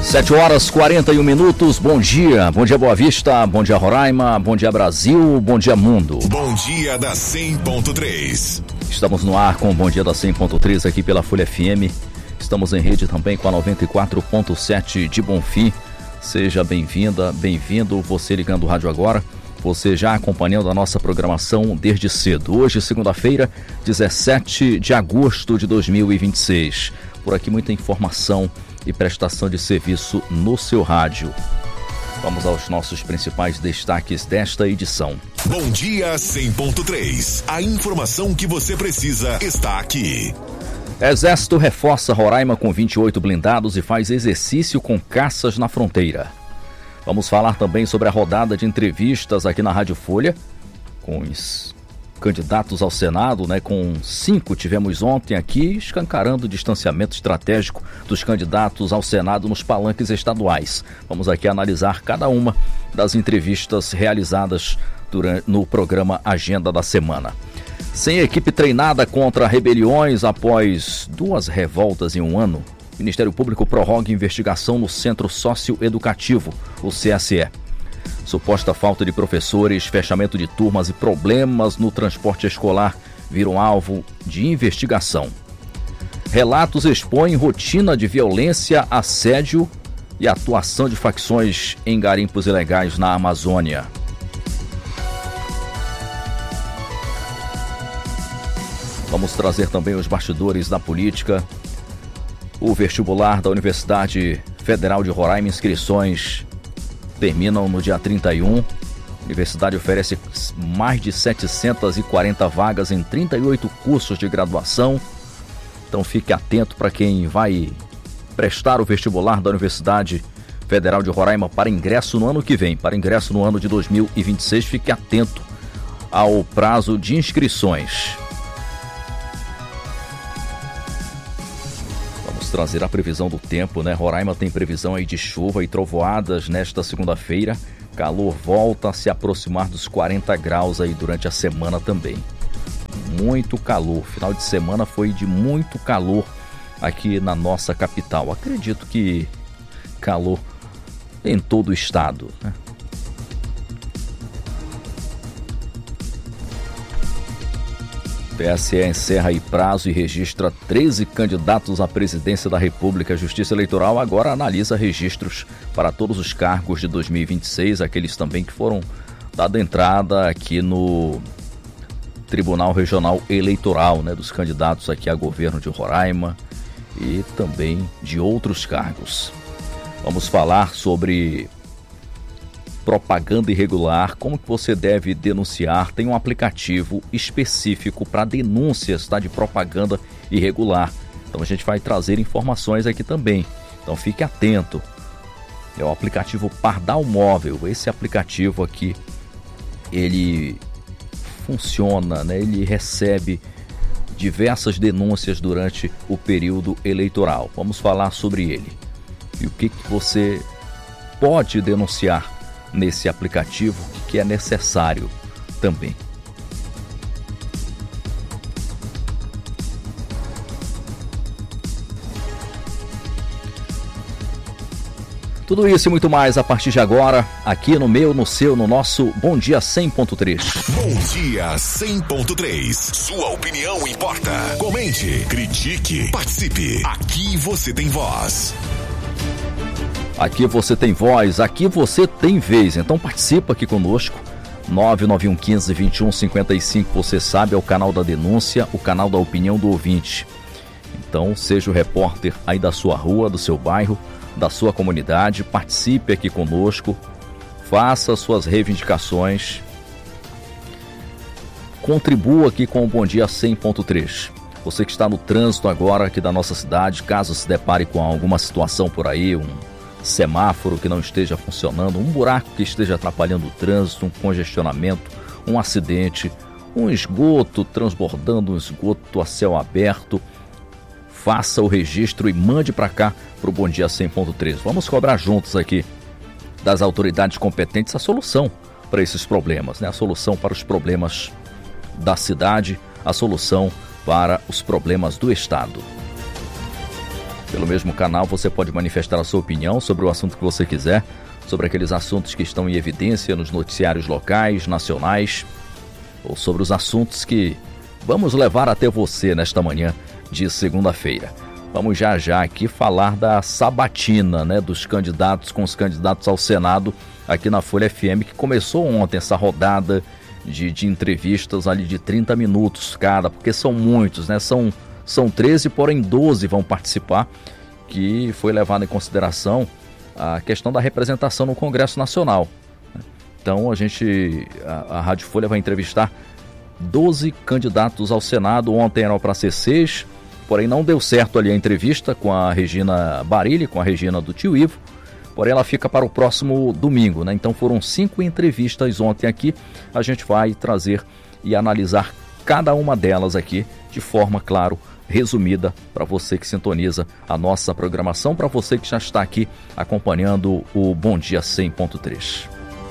7h41. Bom dia Boa Vista, bom dia Roraima, bom dia Brasil, bom dia mundo. Bom dia da 100.3. Estamos no ar com o Bom Dia da 100.3 aqui pela Folha FM. Estamos em rede também com a 94.7 de Bonfim. Seja bem-vinda, bem-vindo, você ligando o rádio agora, você já acompanhando a nossa programação desde cedo. Hoje, segunda-feira, 17 de agosto de 2026. Por aqui muita informação e prestação de serviço no seu rádio. Vamos aos nossos principais destaques desta edição. Bom dia 100.3. A informação que você precisa está aqui. Exército reforça Roraima com 28 blindados e faz exercício com caças na fronteira. Vamos falar também sobre a rodada de entrevistas aqui na Rádio Folha com os candidatos ao Senado, com 5 tivemos ontem aqui, escancarando o distanciamento estratégico dos candidatos ao Senado nos palanques estaduais. Vamos aqui analisar cada uma das entrevistas realizadas no programa Agenda da Semana. Sem equipe treinada contra rebeliões após 2 revoltas em um ano, o Ministério Público prorroga investigação no Centro Socioeducativo, o CSE. Suposta falta de professores, fechamento de turmas e problemas no transporte escolar viram alvo de investigação. Relatos expõem rotina de violência, assédio e atuação de facções em garimpos ilegais na Amazônia. Vamos trazer também os bastidores da política. O vestibular da Universidade Federal de Roraima, inscrições terminam no dia 31. A universidade oferece mais de 740 vagas em 38 cursos de graduação. Então fique atento para quem vai prestar o vestibular da Universidade Federal de Roraima para ingresso no ano que vem, para ingresso no ano de 2026. Fique atento ao prazo de inscrições. Trazer a previsão do tempo, Roraima tem previsão aí de chuva e trovoadas nesta segunda-feira. Calor volta a se aproximar dos 40 graus aí durante a semana também. Muito calor. Final de semana foi de muito calor aqui na nossa capital. Acredito que calor em todo o estado, TSE encerra aí prazo e registra 13 candidatos à presidência da República. A Justiça Eleitoral agora analisa registros para todos os cargos de 2026, aqueles também que foram dada entrada aqui no Tribunal Regional Eleitoral, dos candidatos aqui a governo de Roraima e também de outros cargos. Vamos falar sobre propaganda irregular, como que você deve denunciar. Tem um aplicativo específico para denúncias de propaganda irregular. Então a gente vai trazer informações aqui também. Então fique atento. É o aplicativo Pardal Móvel. Esse aplicativo aqui, ele funciona, ele recebe diversas denúncias durante o período eleitoral. Vamos falar sobre ele. E o que você pode denunciar nesse aplicativo, que é necessário também. Tudo isso e muito mais a partir de agora, aqui no meu, no seu, no nosso Bom Dia 100.3. Bom Dia 100.3. Sua opinião importa. Comente, critique, participe. Aqui você tem voz. Aqui você tem voz, aqui você tem vez. Então participa aqui conosco. 991 15 21 55. Você sabe, é o canal da denúncia, o canal da opinião do ouvinte. Então seja o repórter aí da sua rua, do seu bairro, da sua comunidade. Participe aqui conosco. Faça suas reivindicações. Contribua aqui com o Bom Dia 100.3. Você que está no trânsito agora aqui da nossa cidade, caso se depare com alguma situação por aí, um semáforo que não esteja funcionando, um buraco que esteja atrapalhando o trânsito, um congestionamento, um acidente, um esgoto transbordando, um esgoto a céu aberto, faça o registro e mande para cá, para o Bom Dia 100.3. Vamos cobrar juntos aqui das autoridades competentes a solução para esses problemas, A solução para os problemas da cidade, a solução para os problemas do Estado. Pelo mesmo canal você pode manifestar a sua opinião sobre o assunto que você quiser, sobre aqueles assuntos que estão em evidência nos noticiários locais, nacionais, ou sobre os assuntos que vamos levar até você nesta manhã de segunda-feira. Vamos já aqui falar da sabatina, né, dos candidatos com os candidatos ao Senado aqui na Folha FM, que começou ontem essa rodada de entrevistas ali de 30 minutos cada, porque são muitos, né? São 13, porém 12 vão participar, que foi levado em consideração a questão da representação no Congresso Nacional. Então a Rádio Folha vai entrevistar 12 candidatos ao Senado. Ontem eram para ser 6, porém não deu certo ali a entrevista com a Regina Barilli, com a Regina do Tio Ivo, porém ela fica para o próximo domingo, né? Então foram 5 entrevistas ontem aqui. A gente vai trazer e analisar cada uma delas aqui de forma, claro, resumida para você que sintoniza a nossa programação, para você que já está aqui acompanhando o Bom Dia 100.3.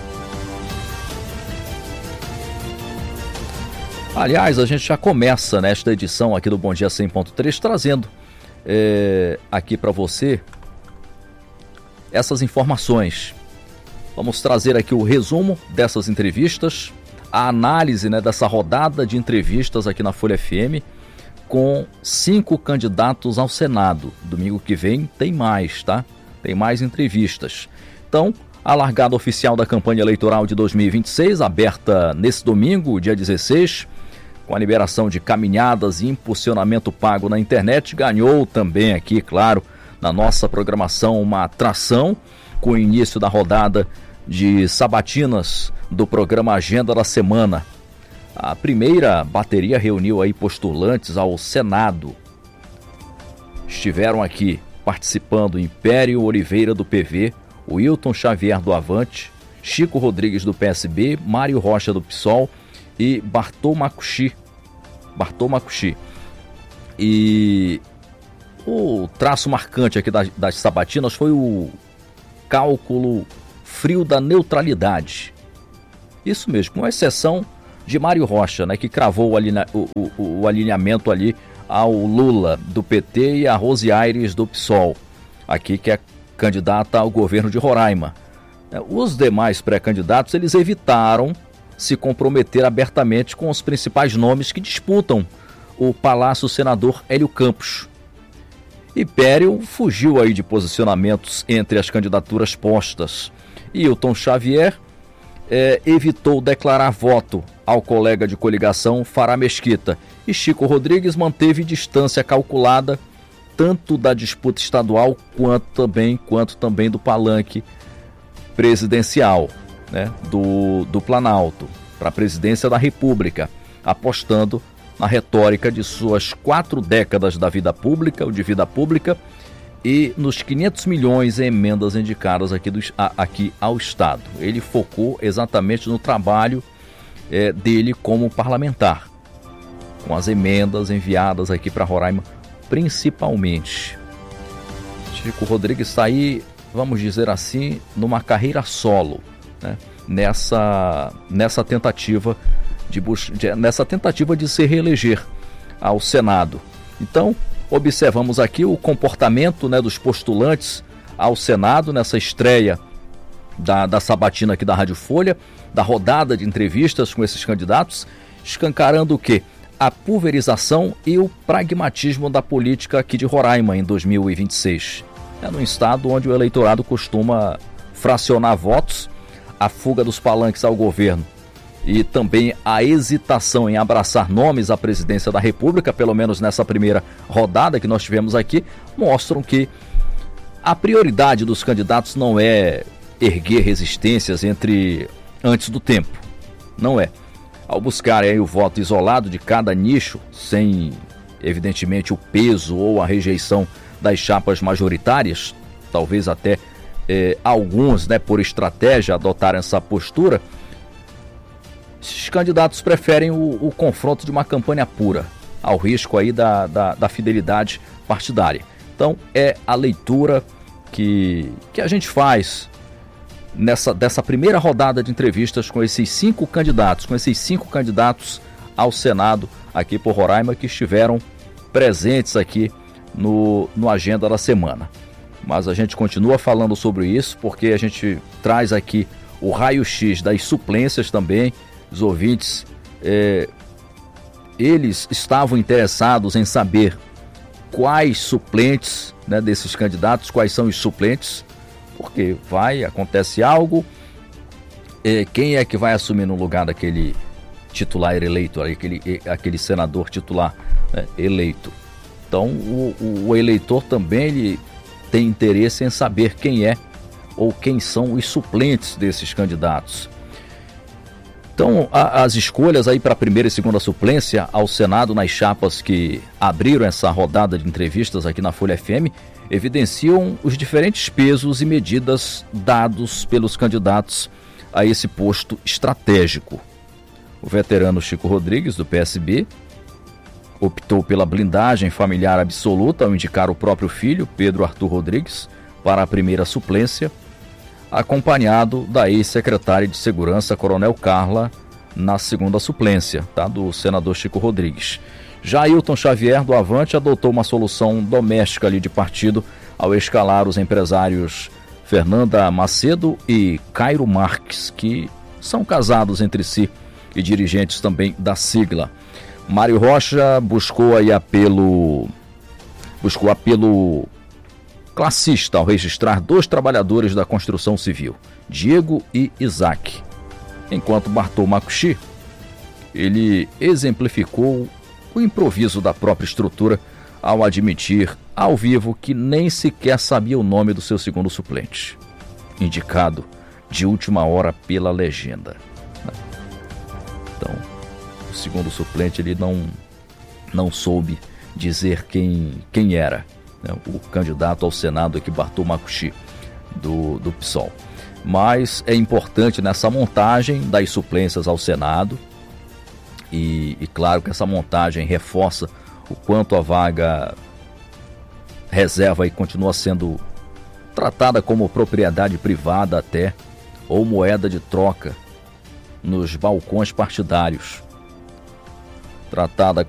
Aliás, a gente já começa nesta edição aqui do Bom Dia 100.3 trazendo aqui para você essas informações. Vamos trazer aqui o resumo dessas entrevistas, a análise, né, dessa rodada de entrevistas aqui na Folha FM com 5 candidatos ao Senado. Domingo que vem tem mais, tá? Tem mais entrevistas. Então, a largada oficial da campanha eleitoral de 2026, aberta nesse domingo, dia 16, com a liberação de caminhadas e impulsionamento pago na internet, ganhou também aqui, claro, na nossa programação uma atração com o início da rodada de sabatinas do programa Agenda da Semana. A primeira bateria reuniu aí postulantes ao Senado. Estiveram aqui participando Império Oliveira do PV, Wilton Xavier do Avante, Chico Rodrigues do PSB, Mário Rocha do PSOL e Bartô Makushi. E o traço marcante aqui das sabatinas foi o cálculo frio da neutralidade. Isso mesmo, com exceção de Mário Rocha, né, que cravou o alinhamento ali ao Lula do PT e a Rose Aires do PSOL, aqui que é candidata ao governo de Roraima. Os demais pré-candidatos, eles evitaram se comprometer abertamente com os principais nomes que disputam o Palácio Senador Hélio Campos. Império fugiu aí de posicionamentos entre as candidaturas postas. Wilton Xavier evitou declarar voto ao colega de coligação Fará Mesquita. E Chico Rodrigues manteve distância calculada tanto da disputa estadual quanto também do palanque presidencial, né, do Planalto para a presidência da República, apostando na retórica de suas 4 décadas da vida pública, ou de vida pública, e nos 500 milhões em emendas indicadas aqui ao Estado. Ele focou exatamente no trabalho dele como parlamentar, com as emendas enviadas aqui para Roraima, principalmente. Chico Rodrigues está aí, vamos dizer assim, numa carreira solo, né? Nessa tentativa de se reeleger ao Senado. Então, observamos aqui o comportamento, né, dos postulantes ao Senado nessa estreia da sabatina aqui da Rádio Folha, da rodada de entrevistas com esses candidatos, escancarando o quê? A pulverização e o pragmatismo da política aqui de Roraima em 2026. É num estado onde o eleitorado costuma fracionar votos, a fuga dos palanques ao governo e também a hesitação em abraçar nomes à presidência da República, pelo menos nessa primeira rodada que nós tivemos aqui, mostram que a prioridade dos candidatos não é erguer resistências antes do tempo. Não é. Ao buscarem aí o voto isolado de cada nicho, sem, evidentemente, o peso ou a rejeição das chapas majoritárias, talvez até alguns, né, por estratégia, adotaram essa postura, esses candidatos preferem o confronto de uma campanha pura, ao risco aí da fidelidade partidária. Então, é a leitura que a gente faz dessa primeira rodada de entrevistas com esses 5 candidatos ao Senado aqui por Roraima, que estiveram presentes aqui no Agenda da Semana. Mas a gente continua falando sobre isso porque a gente traz aqui o raio-x das suplências também. Os ouvintes, eles estavam interessados em saber quais suplentes, né, desses candidatos, quais são os suplentes, porque acontece algo, quem é que vai assumir no lugar daquele titular eleito, aquele senador titular, né, eleito. Então o eleitor também ele tem interesse em saber quem é ou quem são os suplentes desses candidatos. Então as escolhas aí para a primeira e segunda suplência ao Senado nas chapas que abriram essa rodada de entrevistas aqui na Folha FM evidenciam os diferentes pesos e medidas dados pelos candidatos a esse posto estratégico. O veterano Chico Rodrigues, do PSB, optou pela blindagem familiar absoluta ao indicar o próprio filho, Pedro Arthur Rodrigues, para a primeira suplência, acompanhado da ex-secretária de Segurança, Coronel Carla, na segunda suplência, do senador Chico Rodrigues. Já Ailton Xavier, do Avante, adotou uma solução doméstica ali de partido ao escalar os empresários Fernanda Macedo e Cairo Marques, que são casados entre si e dirigentes também da sigla. Mário Rocha buscou apelo classista ao registrar 2 trabalhadores da construção civil, Diego e Isaac. Enquanto Bartol Makushi, ele exemplificou o improviso da própria estrutura ao admitir ao vivo que nem sequer sabia o nome do seu segundo suplente, indicado de última hora pela legenda. Então, o segundo suplente ele não soube dizer quem era, né, o candidato ao Senado aqui, Bartol Makushi, do PSOL. Mas é importante nessa montagem das suplências ao Senado, e claro que essa montagem reforça o quanto a vaga reserva e continua sendo tratada como propriedade privada até, ou moeda de troca nos balcões partidários. Tratada